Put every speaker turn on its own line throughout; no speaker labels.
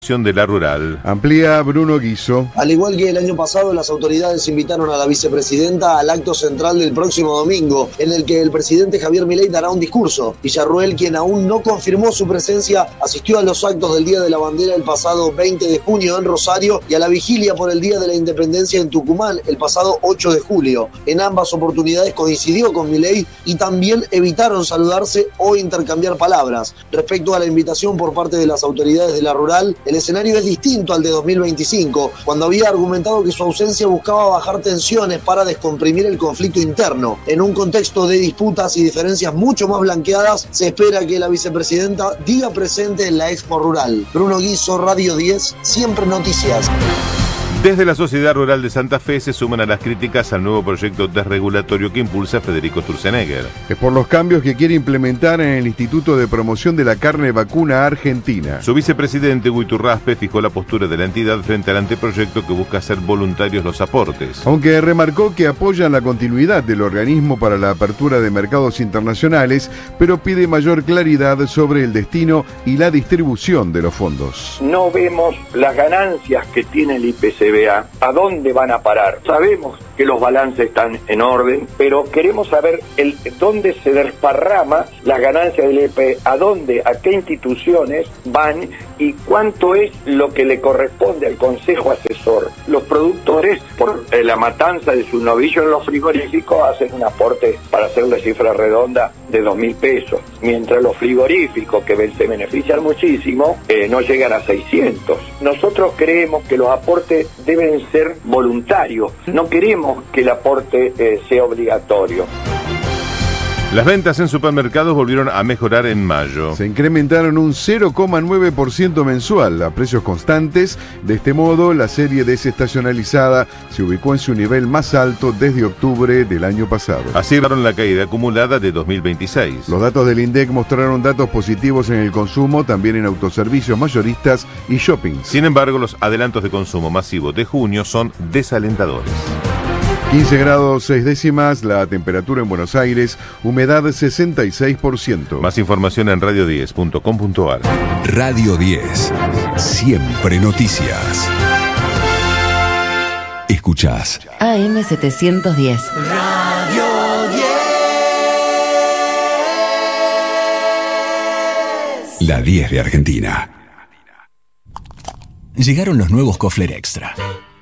de la rural.
Amplía Bruno Guiso.
Al igual que el año pasado, las autoridades invitaron a la vicepresidenta al acto central del próximo domingo, en el que el presidente Javier Milei dará un discurso. Villarruel, quien aún no confirmó su presencia, asistió a los actos del Día de la Bandera el pasado 20 de junio en Rosario y a la vigilia por el Día de la Independencia en Tucumán el pasado 8 de julio. En ambas oportunidades coincidió con Milei y también evitaron saludarse o intercambiar palabras. Respecto a la invitación por parte de las autoridades de la rural, el escenario es distinto al de 2025, cuando había argumentado que su ausencia buscaba bajar tensiones para descomprimir el conflicto interno. En un contexto de disputas y diferencias mucho más blanqueadas, se espera que la vicepresidenta diga presente en la Expo Rural. Bruno Guiso, Radio 10, siempre noticias.
Desde la Sociedad Rural de Santa Fe se suman a las críticas al nuevo proyecto desregulatorio que impulsa Federico Sturzenegger.
Es por los cambios que quiere implementar en el Instituto de Promoción de la Carne Vacuna Argentina.
Su vicepresidente, Huiturraspe, fijó la postura de la entidad frente al anteproyecto que busca hacer voluntarios los aportes.
Aunque remarcó que apoyan la continuidad del organismo para la apertura de mercados internacionales, pero pide mayor claridad sobre el destino y la distribución de los fondos.
No vemos las ganancias que tiene el IPCBA, a dónde van a parar. Sabemos que los balances están en orden, pero queremos saber dónde se desparrama las ganancias del IPCBA, a dónde, a qué instituciones van y cuánto es lo que le corresponde al Consejo Asesor. Los productores, por la matanza de sus novillos en los frigoríficos, hacen un aporte, para hacer la cifra redonda, de 2.000 pesos, mientras los frigoríficos, que se benefician muchísimo, no llegan a 600. Nosotros creemos que los aportes deben ser voluntarios, no queremos que el aporte sea obligatorio.
Las ventas en supermercados volvieron a mejorar en mayo.
Se incrementaron un 0,9% mensual a precios constantes. De este modo, la serie desestacionalizada se ubicó en su nivel más alto desde octubre del año pasado.
Así vieron la caída acumulada de 2026.
Los datos del INDEC mostraron datos positivos en el consumo, también en autoservicios mayoristas y shoppings.
Sin embargo, los adelantos de consumo masivo de junio son desalentadores.
15 grados 6 décimas, la temperatura en Buenos Aires, humedad 66%.
Más información en radio10.com.ar.
Radio 10, siempre noticias. Escuchás
AM 710.
Radio 10.
La 10 de Argentina. Llegaron los nuevos Kofler Extra.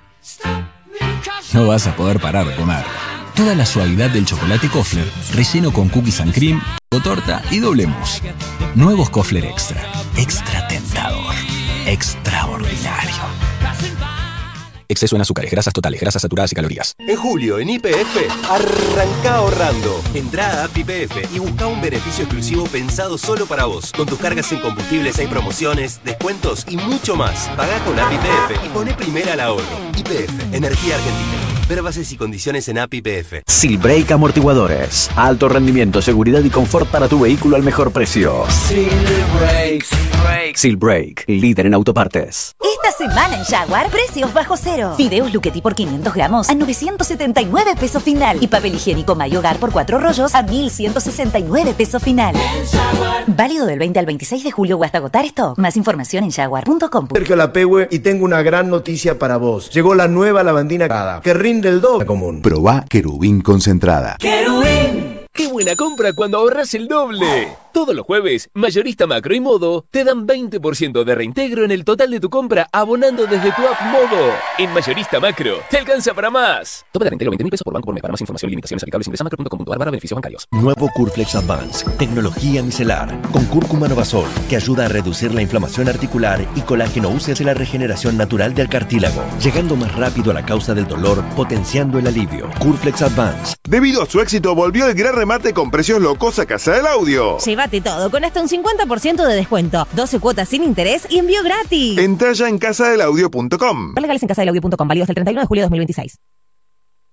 No vas a poder parar de comer. Toda la suavidad del chocolate Kofler, relleno con cookies and cream, o torta y doble mousse. Nuevos Kofler Extra. Extra tentador. Extraordinario. Exceso en azúcares, grasas totales, grasas saturadas y calorías.
En julio, en YPF, arrancá ahorrando. Entrá a App YPF y buscá un beneficio exclusivo pensado solo para vos. Con tus cargas en combustibles hay promociones, descuentos y mucho más. Pagá con App YPF y poné primera al ahorro. YPF, Energía Argentina. Ver bases y condiciones en App YPF.
Silbrake Amortiguadores. Alto rendimiento, seguridad y confort para tu vehículo al mejor precio.
Silbrake.
Silbrake, líder en autopartes.
Esta semana en Jaguar, precios bajo cero. Fideos Luchetti por 500 gramos a 979 pesos final. Y papel higiénico Mayo Hogar por 4 rollos a 1169 pesos final. Válido del 20 al 26 de julio o hasta agotar stock. Más información en jaguar.com.
Sergio Lapehue, y tengo una gran noticia para vos. Llegó la nueva lavandina Cada, que rinde el doble común.
Probá Querubín concentrada.
¡Querubín!
¡Qué buena compra cuando ahorras el doble! Todos los jueves, Mayorista Macro y Modo te dan 20% de reintegro en el total de tu compra abonando desde tu app Modo. En Mayorista Macro, te alcanza para más. Tope de reintegro 20.000 pesos por banco por mes. Para más información y limitaciones aplicables ingresa macro.com.ar/beneficios bancarios.
Nuevo Curflex Advance, tecnología micelar, con cúrcuma novasol, que ayuda a reducir la inflamación articular y colágeno UCE hace la regeneración natural del cartílago, llegando más rápido a la causa del dolor, potenciando el alivio. Curflex Advance.
Debido a su éxito, volvió el gran remate con precios locos a Casa del Audio.
Llévate todo con hasta un 50% de descuento, 12 cuotas sin interés y envío gratis.
Entra ya en casadelaudio.com.
Legales en casadelaudio.com, válido hasta el 31 de julio de 2026.